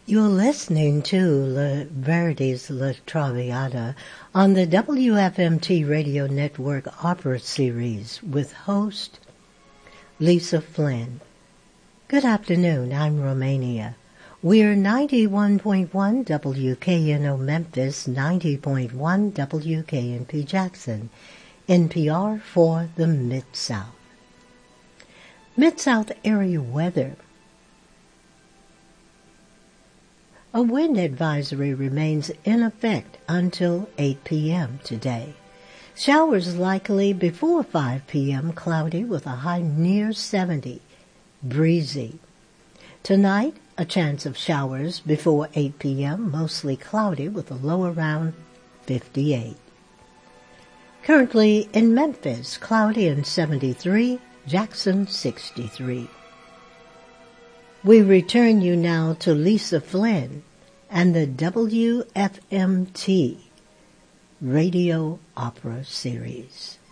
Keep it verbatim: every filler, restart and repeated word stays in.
You're listening to La Verity's La Traviata on the W F M T Radio Network Opera Series with host Lisa Flynn. Good afternoon, I'm Romania. We're ninety-one point one W K N O Memphis, ninety point one W K N P Jackson, N P R for the Mid-South. Mid-South area weather. A wind advisory remains in effect until eight p.m. today. Showers likely before five p.m., cloudy with a high near seventy, breezy. Tonight, a chance of showers before eight p.m., mostly cloudy with a low around fifty-eight. Currently in Memphis, cloudy and seventy-three, Jackson sixty-three. We return you now to Lisa Flynn and the W F M T Radio Opera Series.